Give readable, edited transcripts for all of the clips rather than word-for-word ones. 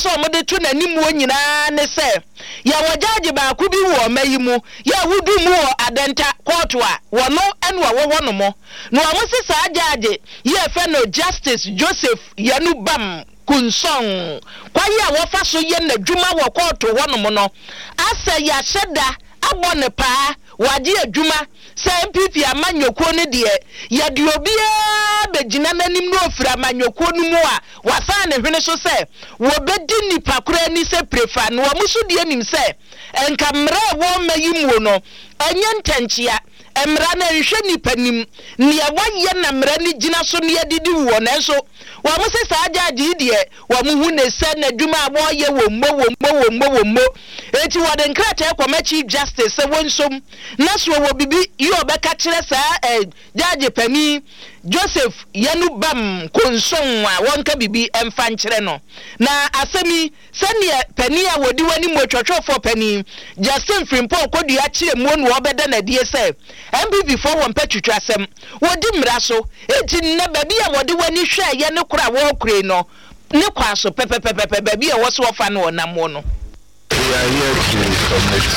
so mo de to nanim wo nyina ne se ya wajaji ba ku bi wo mayimu ya wudu mu wo adenta court a wono enu a wo no mo no amusi sa jaji ye fe no Justice Joseph Yanubam Kunsong kwaye a wo fa so ye na dwuma wo court wo no mo no asa ya sheda abone pa waje adwuma se MPP amanyoko ne de ya de obia begina nanim no ofira amanyoko no mu a wasa ne hwene so se wo bedi nipa kura ni se prefa no amuso de anim se enkamra wo mayimu no enye ntanchia emra na nhwe nipa nim ne waye na mra ni gina so ne adidi wo na so wa mo se sa jaji de wa mo hu ne se na dwuma abo ye wo mmo eti wo de nkrata ekoma Chief Justice se wonsom na so wo bibi yo beka kire sa jaji pani Joseph Yanubam Kunsong a wonka bibi emfa nkire no na asemi se ne pani a wodi wani mo twotwofo pani Justin Frimpong kodua kire mu no obeda na die se MPP for won petwitwa asem wodi mra so eti na babi a wodi wani hwe ye ne kura wo kure no ne kwa so pepepepe babi a wo so ofa no na mo no. We are here to submit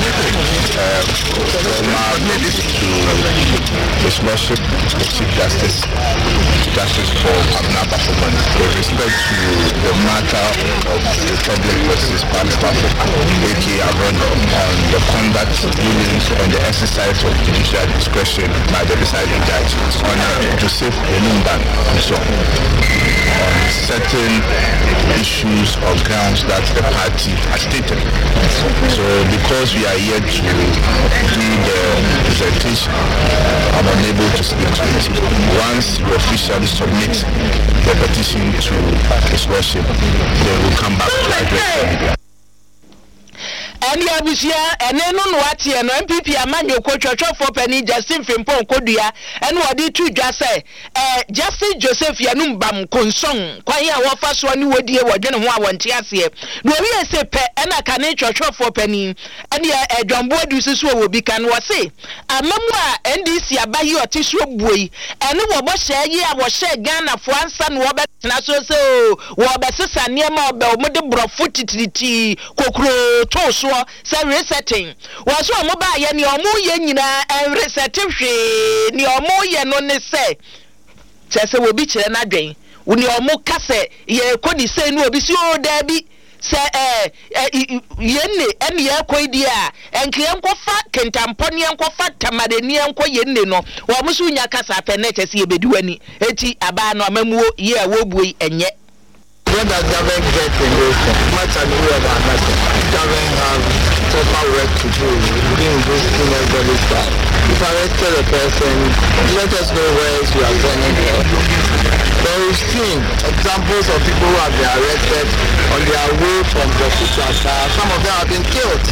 formal to His Lordship, the Chief Justice for abnormal performance with respect to the matter of the Republic versus Parliament, aka Avrono, on the conduct rulings on the exercise of judicial discretion by the presiding judge on Joseph Yanubam Kunsong on certain issues or grounds that the party has stated. So because we are here to do the presentation, I'm unable to speak to it. Once we officially submit the petition to His Lordship, then we'll come back to address the media. And ya busia ene no wate no MPP amanyoko twotwofo pani Justin Frimpong kodua ene wodi tu dwa se Justice Joseph Yanubam Kunsong kwan ya wo fa so ne wodie wodwene ho awonte ase no wi ese pe ena kane twotwofo pani ene ya dwambo adu siso wo bi kan wo se amamu a NDC abayi otiso buoi ene wo bo hye a wo hye Ghana fo ansa no wo betena so se wo be sesa ne ma obe o mode brofo titiriti kokro to so say resetting was so mo ba ye ne omo ye nyina reset hwe ne omo ye no ne say chese wo bi kire na dwen wo ne omo ka se ye kodi say no obi si o da bi se ye ne ene ye koidi a enke enkofa kentamponi enkofa tamadeni enko ye ne no wo mo so nya kasa pe na chese ye beduani eti aba no amamuo ye a wo buoi enye. What does government get in this? Much I know about that. Government have proper work to do in boosting everybody's life. If I arrested a person, let us know where you are going there. But we've seen examples of people who have been arrested on their way from the Kushasa. Some of them have been killed.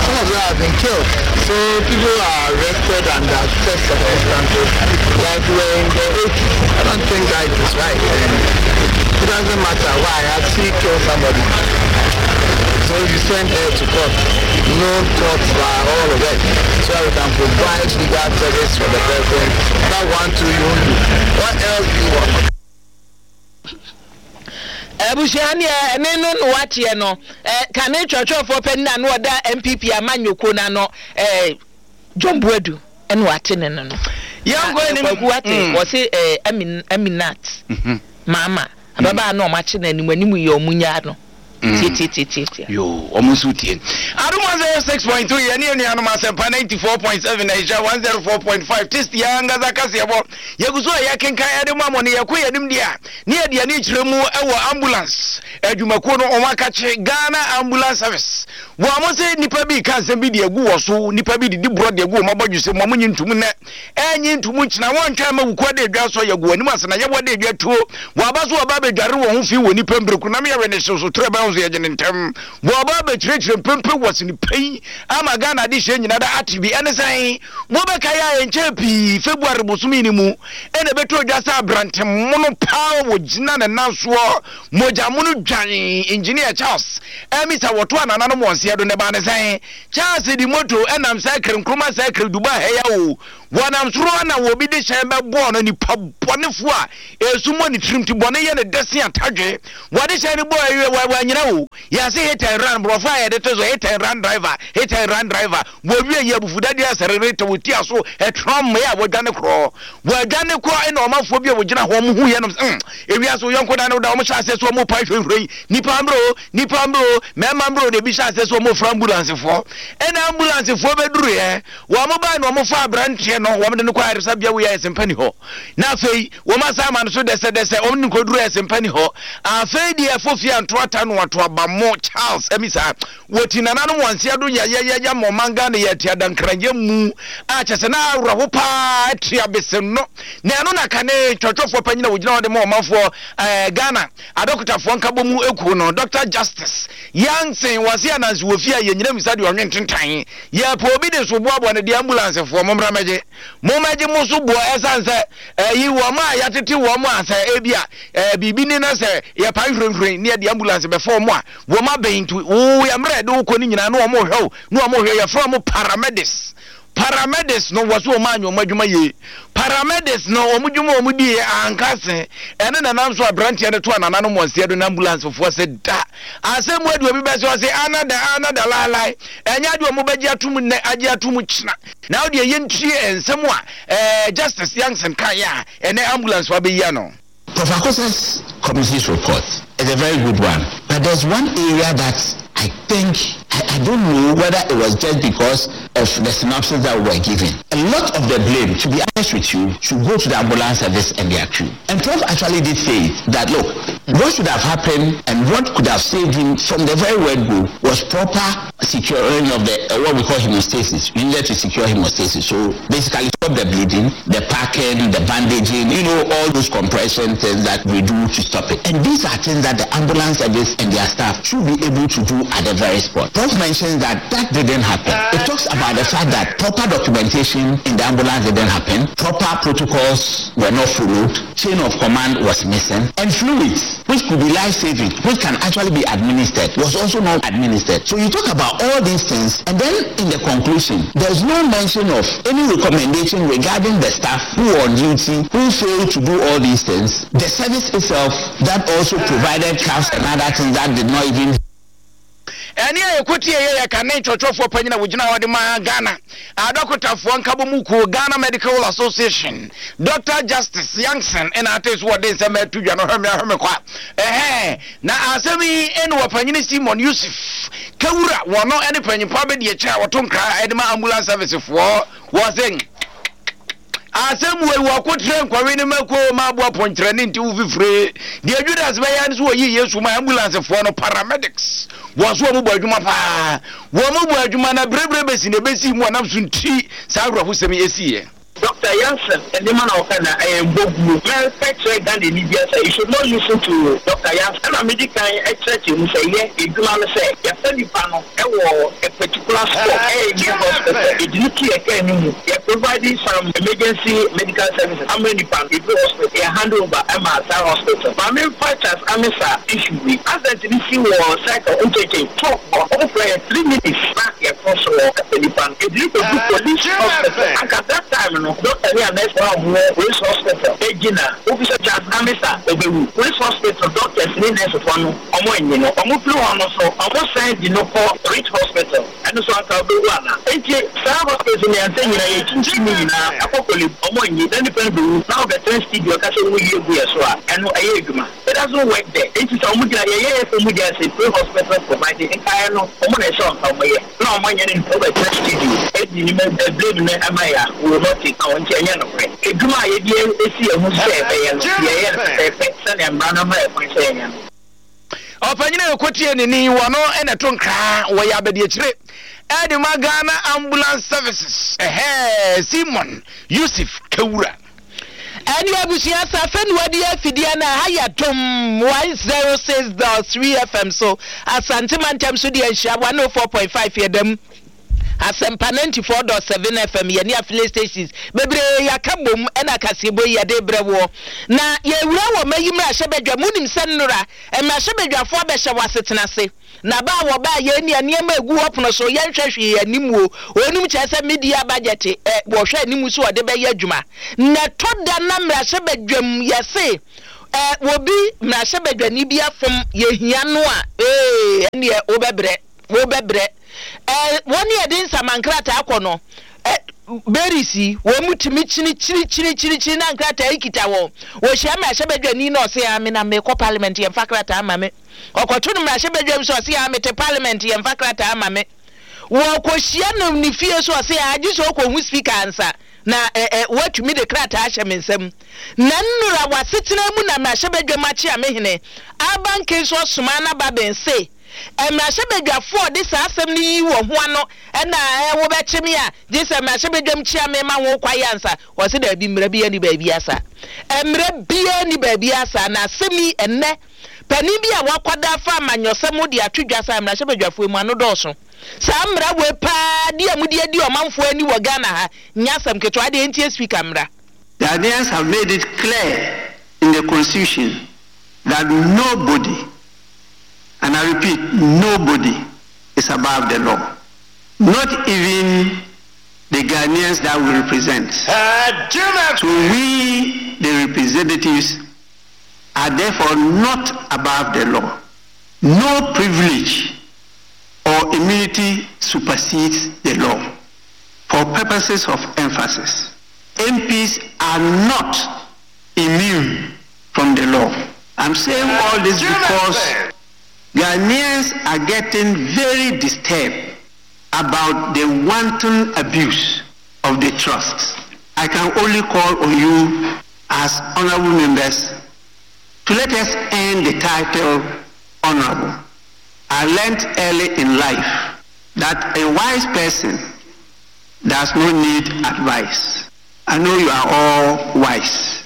So people are arrested under such circumstances like we're in the 80s. I don't think that is right. It doesn't matter why I actually kill somebody. So you send her to court, no thoughts by all of it, so we can provide legal service for the person. That one to you. What else do you want? Ebushani ene no watie no kane twotwofo penna no oda MPP amanyoko na no Jombuedu ene wate ne no yango ene mguate wo se Eminat mama baba na o ma che na animu ye omunya no yo almost tie Aruma 6.3 yani anuma 94.7 Asia 104.5 test yanga zakase yebo yeguzo ya kenkan ade mamo ne yakoye nim dia ne dia ne kiremu ewo ambulance adwumako no o maka che Ghana ambulance service wo amose nipa bi kan se bi de egu wo so nipa bi di bro de egu o mabadwuse mo munyi ntum ne enyi ntum kina won twa ma wuko de dwa so yego anim asena yebo de dwa tuo wo abaso oba be dware wo ho fi wo nipa mbreku na me yawe ne so treba so ye gene ntem wo oba be kirekire pempe was ni pay ama Ghana di hye nyina da atibi ene sai wo be kaya enche pi February bosumi ni mu ene beto dwa sa brantem mono pa wo gina na nanso moja munu dwan engineer Charles emisa woto anana no monse do ne ba ne sai Charles di moto enam cycle nkruma cycle Dubai he ya wo wanam soro na wo bi de hyɛn bɛ bɔ no nipa bɔnefo a esumo ne trim ti bɔne yɛ ne desi atadwe wade hyɛn ne bɔ wanyina wo yɛ se hit and run brɔfa yɛ de to so hit and run driver wo wie yɛ bufudade asɛrere te wo ti aso etrom me a wodwane korɔ wodwane korɔ ina ɔmanfo bi a wogyina hɔ mo hu yɛ no ewia so yɔnko da no da ɔmo hyɛ asɛ so ɔmo pa hwehwɛ nipa mbro mɛma mbro de bi hyɛ asɛ so ɔmo fra ambulance fo ena ambulance fo beduru yɛ wo mo ba no ɔmo fa abranteɛ no wɔm de no kwa aresa bia wo yɛ sempani hɔ na afei wo ma sa ma no so dese ɔmo ne koduru yɛ sempani hɔ afei de afofia ntoata no wato abamo Charles emisa woti nananom wansia do ya mo manga ne yɛ tia dankranye mu a kyese na awraho pa tia besen no na ɛno na kane twotwofo panyina wogyina wɔde mo ɔmafo Ghana adokotafo nkabo mu ekuo no Dr. Justice Youngson wasi anansi wofia ye nyina misa de ɔnwe ntentan ye po obi de so boabo ne de ambulance fo momra megye mo so bo esanse yi wo ma yatete wo mo asa ebia bibi ni na se ye pa hwehwehwe ne de ambulance be fo mo a wo ma beintu wo ya mre de wo ko ni nyina no mo hwew no mo hwe ye fo mo paramedics no waso o manyo madwuma ye paramedics no o mudwuma o mudi ankase ene na namso abrantia ne to anana no monse do na ambulance fo se da asem wadu obi be so se anada lalai enya de o mo beji atum ne agi atum kina na o de ye ntrie ensem a Justice Youngson kan ya ene ambulance wa be ya no. Prof. Akosa's committee's report is a very good one, but there's one area that I think I don't know whether it was just because of the synopsis that we were given. A lot of the blame, to be honest with you, should go to the ambulance service and their crew. And Prof actually did say that, look, what should have happened and what could have saved him from the very word go was proper securing of the what we call hemostasis. We needed to secure hemostasis. So basically stop the bleeding, the packing, the bandaging, all those compression things that we do to stop it. And these are things that the ambulance service and their staff should be able to do at the very spot. Prof mentions that didn't happen. It talks about the fact that proper documentation in the ambulance didn't happen, proper protocols were not followed, chain of command was missing, and fluids, which could be life-saving, which can actually be administered, was also not administered. So you talk about all these things, and then in the conclusion, there's no mention of any recommendation regarding the staff who were on duty, who failed to do all these things. The service itself that also provided caps and other things that did not even. Eni ayekuti ye kane chochofo panyina wugina wade ma Ghana adokotafo nkabo muko Ghana Medical Association Dr. Justice Youngson ena atesu wade nsema tudwa no hweme kwa na asemi enu wapanyini Simon Yusuf Kawura wono ene panyimpa be de kya wotonkra edema ambulance service fo wozeng asem we wakotre nkwawe ne mako ma abo pontre ne nti ufifre de adwudas be yan so yi Yesu ma ambulance fo no paramedics waso mo badwuma pa wo mo badwuma na brebre besi ne besi mu anam so nti sa awrafo semi esiye. Dr. Youngson and the man of Ghana, I am Bogu. Manufacturer than the Libya say you should not listen to Dr. Youngson. I'm medical expert who say, yeah, it do not say, you study panel, a particular sport, a new hospital, it didn't care anymore. You providing some emergency medical services. How many pounds? It hospital, a handover, MSR hospital. My manufacturers, AMISA issue with as the DC was cycle, talk or over 3 minutes back across the pound. It did a police hospital. And at that time, Dr. Next police hospital, Egina, Officer Charles Amisa, police hospital, doctors, nurses, one, flew on also, almost sent the local rich hospital, and so on. Some hospitals in the Antenna, Apocalypse, then the now the 10 studio, and it doesn't work there. It is a hospital providing a kind of no money in the 10 studio, blame Amaya will not take. I want to know. If you are a dear, if you are saying, Opanyina yokotie ni wano ene tonkra wo ya bedi chire edi Ghana ambulance services Simon Yusuf Kawura Any abusia safen wadi afidia na haya tom 106.3 FM so asante mantem so de anhia 104.5 yedem Asempa 94.7 FM ye ni affiliate stations bebre yakabom ena kasebo ye de brewo na ye wura wo mayim ahebedwa munim sennura ahebedwafo abehye wasetenase na ba wo ba ye ni anema egu hopono so ye nhwehwe animuo onum kyese media budget wo hwe animu so de be ye adwuma na toda na ahebedwam yese wobi ahebedwani bi afom ye hia no a ene wo bebre woni edin samankrata akono berisi wo mutimi chiri na nkrata ikita wo hia ma ahebedwani na ose ya me na me ko parliament ye fakrata ama me okoto no ahebedwam so ose ya me te parliament ye fakrata ama me wo kohia no ni fie so ose ya agi so ko hu speaker ansa na watumi de krata ahye mensam na nnura wasetena mu na ahebedwam achi amehene abanke so soma na babense ahebedwafo de sa asem ni wo ho ano na wo bekemi a je se ahebedwam chia me ma wo kwayansa wo se da bi mra bi ani ba bi asa mra bi ani ba bi asa na asemi enne pani bi a wakwada fa amanyosem de atwedwa sa ahebedwafo mu ano dɔso sa mra we pa di amudi adi omanfo ani wo Ghana ha nyasam keto ade entie speaker mra. The Ghanaians have made it clear in the constitution that nobody, and I repeat, nobody is above the law. Not even the Ghanaians that we represent. So we, the representatives, are therefore not above the law. No privilege or immunity supersedes the law. For purposes of emphasis, MPs are not immune from the law. I'm saying all this because Ghanaians are getting very disturbed about the wanton abuse of the trust. I can only call on you as honorable members to let us end the title honorable. I learned early in life that a wise person does not need advice. I know you are all wise.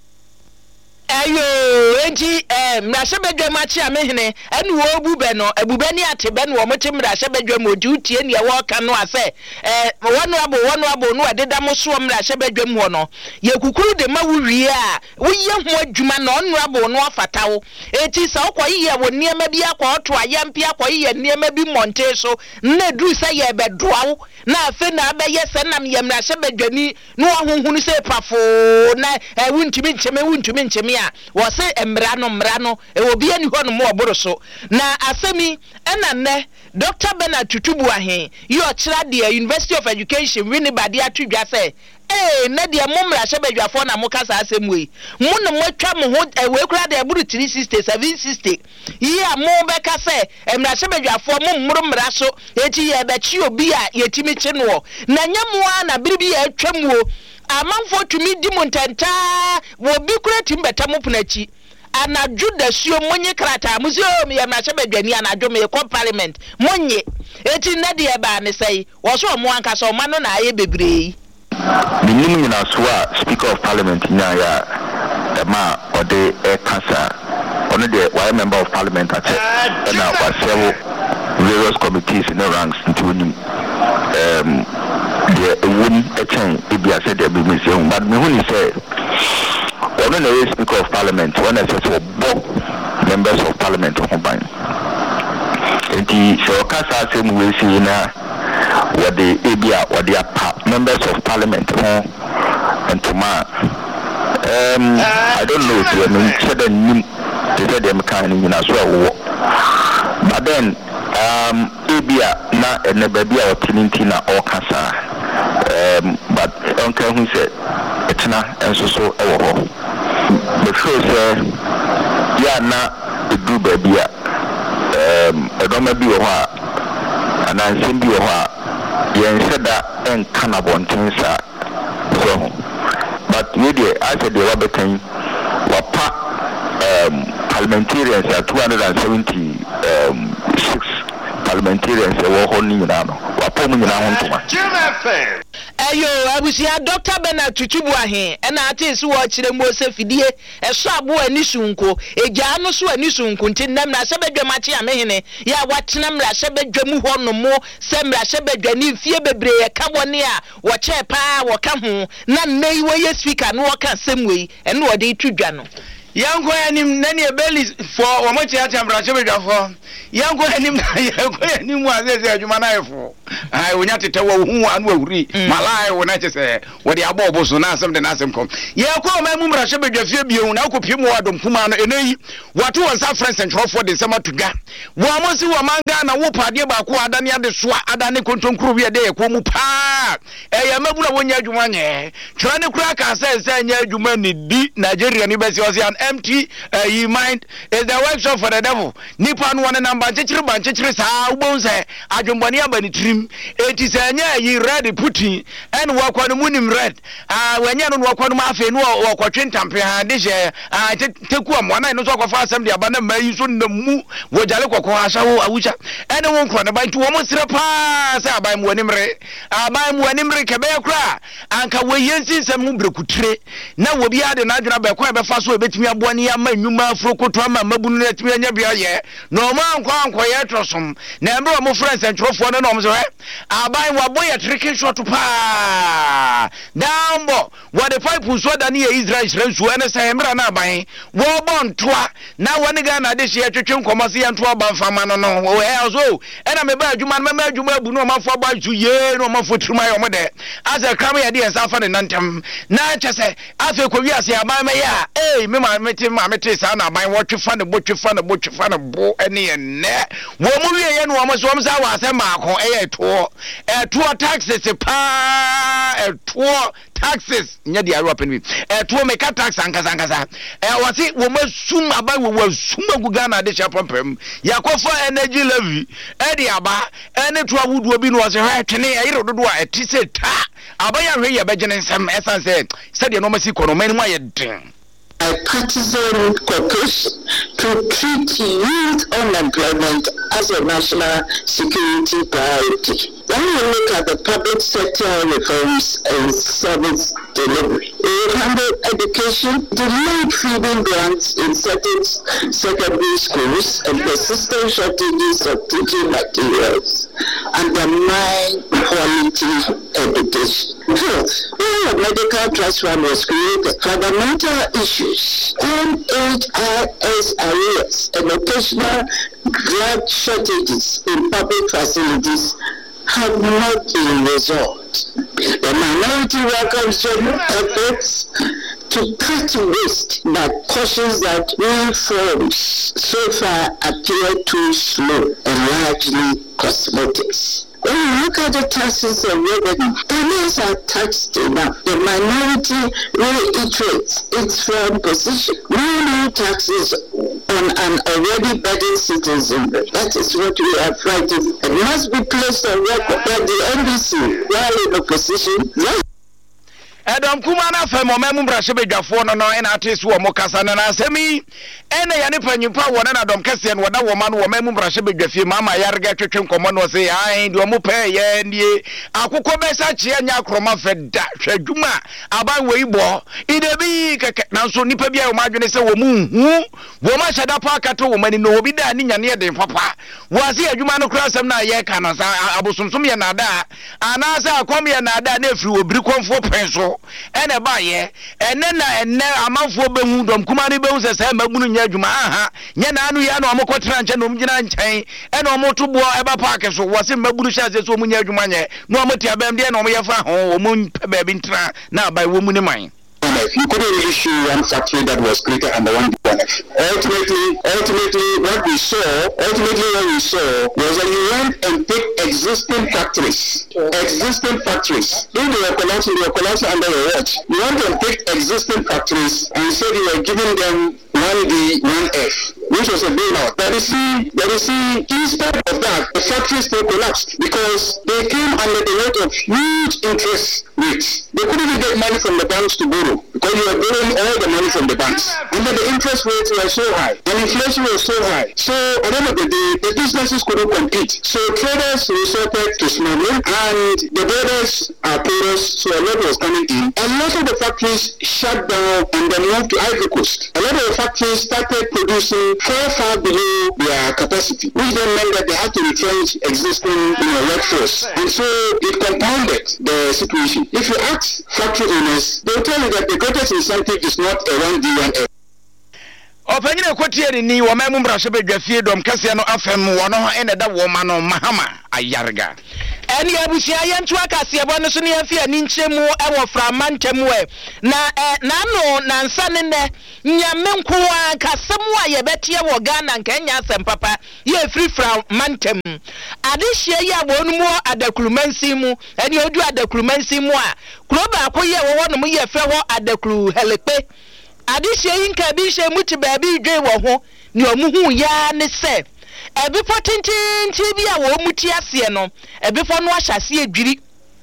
Ayo enti ahebedwam achi amehene ene wo obube no ebube ni atebe no mo timra ahebedwam odi utie ne wo ka no ase wono abo no adeda mo so mra ahebedwam ho no ye kukuru de ma wuwie a woye ho adwuma no ono abo no afatawo eti sa okoye wo niema bi akoto ayampi akoye niema bi monte so na du sa ye bedoawo na afe na abeye se nam ye mra ahebedwani no honhunu se pafo na wuntumi ncheme a wo se mra no obi ani ho no mo oboro so na asemi ena ne Dr. Bernard Tutubu ahen yo kira de University of Education wini bade atudwa se na de momra ahebedwafo na mokasa asemwe mo no motwa mo ho we kura de eburu 360 760 yi a mo beka se mra ahebedwafo mo mmro so eti ye bechi obi a yetimi chi no na nyamoa na biribi ya atwamuo amanfo tumi di montanta wo bi kura timbeta mo punachi anadwo da suo monye krata museum ye mra ahebedwani anadwo me ko parliament monye eti na de ba ne sei wo so mo anka so ma no na aye bebree minimum nyina so a speaker of parliament nya ya ma ode kasa ono de why member of parliament at na wasewo various committees in the ranks into the won a chain ibia said there be museum but me who say one of the speaker of parliament one is for both members of parliament on combine enti so kasa say mu we see na what the ibia what the members of parliament and toma I don't know if you mean said they said them kind in as well but then ibia na ene baby a otinti na okasa but uncle who said etna enso so ewo ho the first ya na edu baby a edoma bi wo ha ana nsem bi wo ha yen seda en kana bontensa so but we dey as the Robertson wapa parliamentarians are 276 parliamentarians were holding you now. Ayo, abusia Dr. Bernard Tutubu ahe, na ate so wo kire mo se fidie, eso abo ani sunko, eja no so ani sunko nti nam na se bedwa machi amehene, ya watena mra se bedwa mu ho no mo, se mra se bedwa ni fie bebre ye ka woni a, wo che pa wo ka ho, na nei wo ye speaker no wo ka semwe, ene wo de tudwa no. Yanko anim nani ebeli for wo mo che ati mra se bedwa for. Yanko anim mu azeze adwuma na efo. Ai wonya tete wo hu anu awuri malai wo na chese wo de abobo so na asem de na asem kom ye ko ma mu mra hye bedwafie biu na akopie mu adom kuma no eneyi wato wonsa friends and trofo de sema tuga wo amosi wo manga na wo pade ba ko adane ade soa adane kontonkuru wi de ye ko mu pa ya mabura wonya adwuma nye twa ne kura ka se nya adwuma ni di Nigeria ni besi was an empty you mind is the workshop for the devil nipa no one number banchechire sa ubonse adwombani abani trim eti sanya yi red putin en wakwa mu nim red wanya no wakwa no afi no wakwa ntampe ha de je teku amwana no so akwa asem de abana mayi so namu wojale kokko asawo awucha en won kro ne bantu wo mo sire pa se abai mu animre kebe kra anka weyensi sem mu brekutire na wo bia de na adwena be kwa be fa so betimi aboa ne ya ma nwuma afro koto ama mabunu na timi anya bia ye no ma anko ye trosom na emre mo friends and trofo no no mo so abai waboya tricky shot pa downbo what the pipe so da ne Israel shrensu ene se emra na abai wo bon toa na woni ga na de hye twetwe nkomase ya ntoa ba fama no no so ena me ba adwuma no me adwuma bu no mafo ba ju ye no mafo trima yo mo de asa kram ya de ensa fa ne nantem na chese afi ko wi ase abai me ya me ma mete sa na abai wo twefa ne bo ene ne wo mu wi ye no mo so mo sa wa ase ma ko to taxes pa taxes nya di Europe ni to make tax ankasa wasi wo masum aba wo sum aguga na de chapapem yakofa energy levy di aba ene to awudu obi no wase hwetwe ayiro dodo a etise ta aba ya hwe ye begene nsem esanse said no masi kono mani mu ayedin a partisan caucus to treat youth unemployment as a national security priority. When we look at the public sector reforms and service delivery, it handled education, delayed feeding grants in certain secondary schools, and persistent shortages of teaching materials, undermine quality education. When a medical trust fund was created, fundamental issues, NHIS arrears, and occasional drug shortages in public facilities have not been resolved. The minority welcomes efforts to cut waste, but cautions that reforms so far appear too slow and largely cosmetics. When you look at the taxes and revenue, Ghanaians are taxed enough. The minority reiterates its firm position. No new taxes on an already burdened citizenry. That is what we are fighting. It must be placed on record that the NDC, while in opposition, Adam Kumana femo memu brashe bedwafo no ena atesu wo mokasa na asemi ena ya ne panyimpa wo na Adam kase no da wo ma no wo memu brashe bedwafie mama yarga twetwe nkomo no se ai ndi wo mo pe ye ndie akukọ besa chie anya akroma feda hwadwuma aban wo ibo idebi keke na so nipa bia wo madwene se wo mu hu wo ma hyada pa akato wo mani no obi da ni nyane de papa wo ase adwuma no kura asem na ye ka no sa abosomsom ye na da ana sa akom ye na da na efiri obiri konfo penso ene ba ye ene amanfo behu dom kuma ne behu se se mabunu nya adwuma aha nya na anu ya na omokotra nche no mgina nchen ene omotobo eba park so wose mabunu sha se so munya adwuma nye no omotia bem de na omoyefa ho omun ba bi ntra na ba wo mu ne man. You couldn't issue one factory that was created under one DNF. Ultimately, what we saw was that you went and pick existing factories. If they were collapsing under your watch, you went and picked existing factories and said you were giving them 1D, 1F. which was a bailout. But you see, instead of that, the factory still collapsed because they came under the weight of huge interest rates. They couldn't even get money from the banks to borrow because you were borrowing all the money from the banks. And then the interest rates were so high and inflation was so high. So at the end of the day, the businesses couldn't compete. So traders resorted to smuggling and the traders are porous, so a lot was coming in. A lot of the factories shut down and then moved to Ivory Coast. A lot of the factories started producing far below their capacity, which then meant that they had to retrench existing workforce. And so it compounded the situation. If you ask factory owners, they'll tell you that the greatest incentive is not a 1D, 1F. Opanyina kwatiere ni wo mamu mbrahye bedwafie dom kase no afem wo no ene da wo ma no mahama ayarga eni abusia yentu akase ebo no so ne afi ani nkyemu ewo framantam we na no nansa ne nyame nkoa kasemu a yebetie wo Ghana nkanya asem papa ye free framantam adehye ya wo no mu adakulumansi mu eni odu adakulumansi mu a kuroba akoye wo no mu ye fe ho adakulu helepe adihye yinka bi hye muti baabi dwe wo ho ni omuhu ya ne se ebifo tintinti bi a wo muti ase no ebifo no ahyase adwiri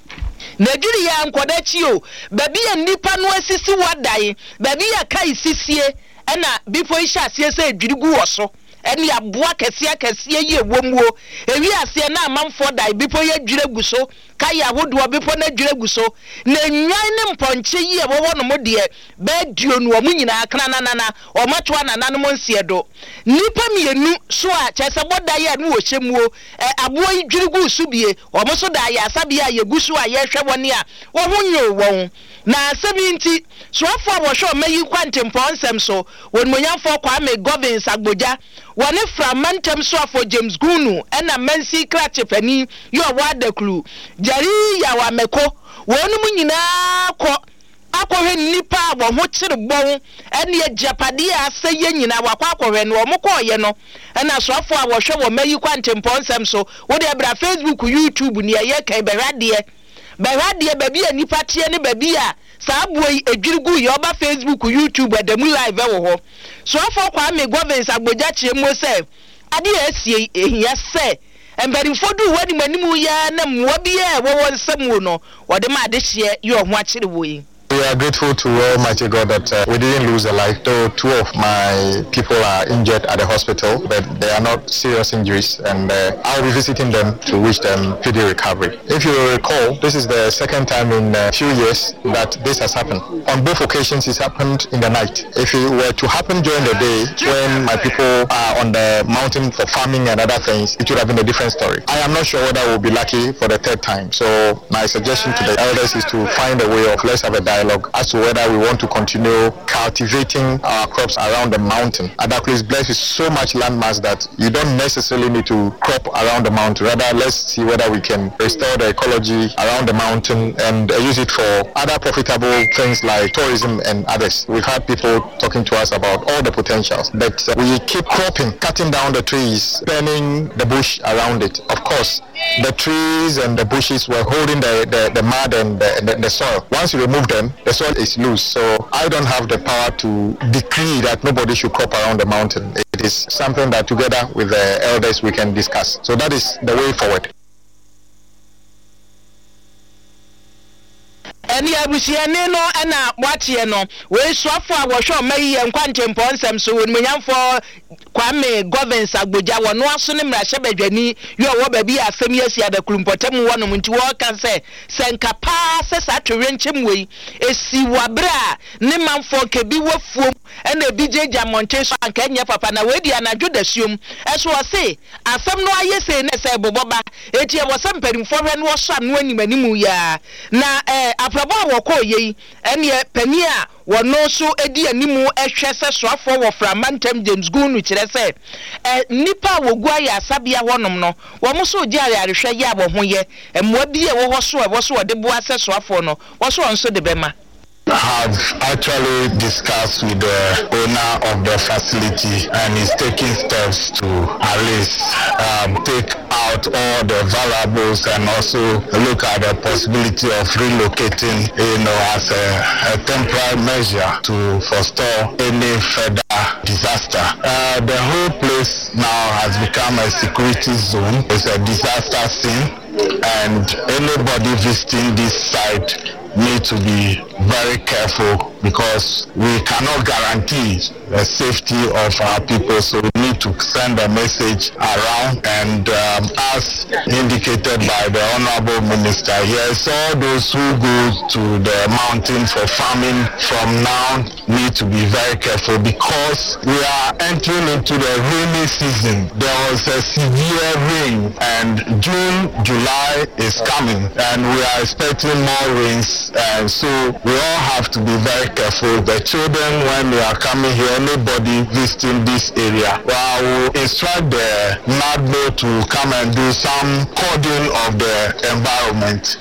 na adwiri ya nkodachi o baabi ya nipa no asisi wadai baabi ya kai sisie na bifo hyase se adwiri gu wo so eni aboa kese ye womuo ewi ase na amanfo dai bifo ye adwire gu so kai ahodo bifo na adwire gu so na nwan ne mponche ye wo no mo de ba duo no omu nyina kana na omato anana no monsie do nipa mienu so a chese boda ye no wo hyemuo aboa yi dwire gu so bie omo so da ya asabia ye gu so a ye hwe woni a wo hunyo won na asabi so afọ abọhwe mayi kwantempọ nsem so wonmonyamfo Kwame Govins Agboja wone framantem so afọ James Gunu ena Mensi Krachepani yo wadaklu jari ya wameko wonum nyina akọhwe nipa wo ho kire bon ene Japade aseye nyina wakọhwe no omkọye no ena so afọ abọhwe wo mayi kwantempọ nsem so wo de bra Facebook YouTube ni ye kan behwade baabi a nipa tie ne baabi a saa boy edwirigu ye oba Facebook YouTube adamu live wo ho so afọ Kwame Govins Agboja chiemo se ade asie ehia se emberimfo du wani manimu ya na mwa bia wo nsam no wode ma ade hye ye ho akire wo yi. We are grateful to Almighty God that we didn't lose a life, though 2 of my people are injured at the hospital, but they are not serious injuries, and I'll be visiting them to wish them speedy recovery. If you recall, this is the second time in a few years that this has happened. On both occasions, it happened in the night. If it were to happen during the day, when my people are on the mountain for farming and other things, it would have been a different story. I am not sure whether we'll be lucky for the 3rd time, so my suggestion to the elders is to find a way of let's have a dialogue as to whether we want to continue cultivating our crops around the mountain. Adaklu is blessed with so much landmass that you don't necessarily need to crop around the mountain. Rather, let's see whether we can restore the ecology around the mountain and use it for other profitable things like tourism and others. We've had people talking to us about all the potentials, but we keep cropping, cutting down the trees, burning the bush around it. Of course, the trees and the bushes were holding the mud and the soil. Once you remove them, the soil is loose. So I don't have the power to decree that nobody should crop around the mountain. It is something that together with the elders we can discuss. So that is the way forward. Eni abusiane no na watie no we soafo a wo hwe mayi enkwantempọ nsem so wonmunyamfo Kwame Govins Agboja wono aso ne mrahye badwani yo wo ba bi asem yesi adakulumpotem wono nti wo kan se senkapa se satwe nkyem wei esi wabra ne manfo kebi wafuom ena ebijeja monte so anka enye papa na we dia na dwodasuom eso wo se asem no ayese ne se boboba eti e wo se mperimfo hwe no so anu animanimu ya na aprabo awoko yei ene pani a wono so edi animu ehwe se soafo wo framantem James Gunu kire se nipa wogu aya asabia honom no wo mo so gi arehwe ye abo ho ye emwa bi e wo ho so e wo so de bo ase soafo no wo so onso de bema. Have actually discussed with the owner of the facility and is taking steps to at least take out all the variables and also look at the possibility of relocating, as a temporary measure to forestall any further disaster. The whole place now has become a security zone. It's a disaster scene, and anybody visiting this site need to be very careful because we cannot guarantee the safety of our people, so we need to send a message around, and as indicated by the Honorable Minister here, so all those who go to the mountain for farming from now need to be very careful because we are entering into the rainy season. There was a severe rain, and June, July is coming, and we are expecting more rains. And so we all have to be very careful. The children, when they are coming here, anybody visiting this area, I will instruct the NADMO to come and do some coding of the environment.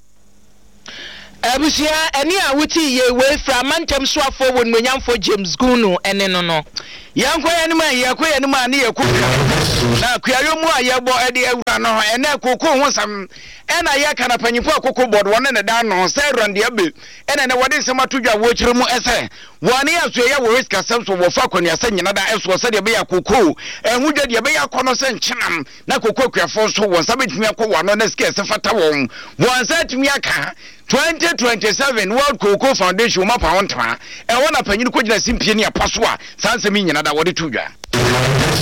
Abusia eni awuti ye we fra mantem so afọ won monyamfo James Gunu ene no yanko yanima yakọ yanima ne yakọ na kuayomu ayebo ede awura no ene kokko ho sam ena yaka na panyimfo akoko board won ne da no say rande abe ena ne wode sem atodwa wo kire mu ese woni aso ye wo risk asem so wo fa kwani asanyina da eso se de be yakoko enhudwa de be yakono se nchenam na kokko kuafo so won sabetimi akọ no na ske se fata won satimi aka 2027 World Cocoa Foundation mapa wontwa e wona panyin ko gina simpie ne apaso a sansemi nyina da wode tudwa